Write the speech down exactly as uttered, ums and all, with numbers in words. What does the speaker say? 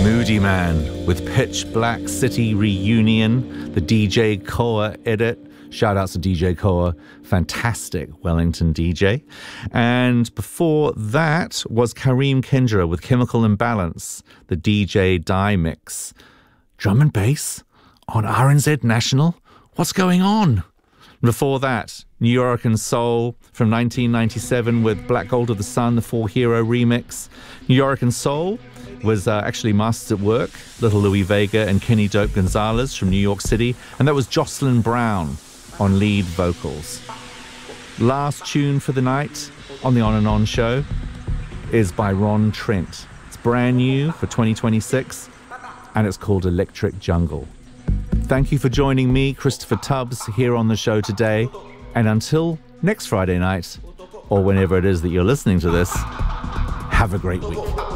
Moody Man with Pitch Black City Reunion, the D J Koa edit. Shout outs to D J Koa, fantastic Wellington D J. And before that was Kareem Kendra with Chemical Imbalance, the D J Die Mix. Drum and bass on R N Z National? What's going on? Before that, New York and Soul from nineteen ninety-seven with Black Gold of the Sun, the Four Hero remix. New York and Soul was uh, actually Masters at Work, Little Louis Vega and Kenny Dope Gonzalez from New York City. And that was Jocelyn Brown on lead vocals. Last tune for the night on the On and On show is by Ron Trent. It's brand new for twenty twenty-six and it's called Electric Jungle. Thank you for joining me, Christopher Tubbs, here on the show today. And until next Friday night, or whenever it is that you're listening to this, have a great week.